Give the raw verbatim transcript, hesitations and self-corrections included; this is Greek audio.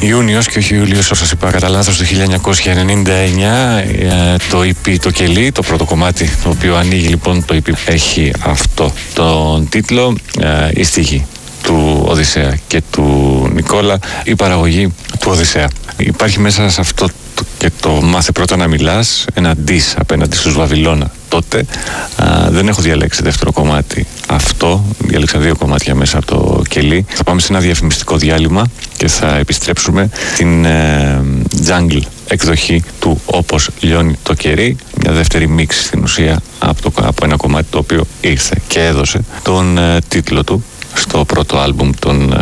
Ιούνιος και όχι Ιούλιος, όπως σας είπα κατά λάθος, το χίλια εννιακόσια ενενήντα εννιά. Το ι πι «Το κελί», το πρώτο κομμάτι το οποίο ανοίγει λοιπόν το ι πι, έχει αυτό τον τίτλο, η στίχη του Οδυσσέα και του Νικόλα, η παραγωγή του Οδυσσέα. Υπάρχει μέσα σε αυτό το, και το «Μάθε πρώτα να μιλάς», ένα diss απέναντι στους Βαβυλώνα τότε. Α, δεν έχω διαλέξει δεύτερο κομμάτι αυτό, διάλεξα δύο κομμάτια μέσα από το κελί. Θα πάμε σε ένα διαφημιστικό διάλειμμα και θα επιστρέψουμε στην ε, jungle εκδοχή του «Όπως λιώνει το κερί», μια δεύτερη μίξη στην ουσία από, το, από ένα κομμάτι το οποίο ήρθε και έδωσε τον ε, τίτλο του στο πρώτο άλμπουμ των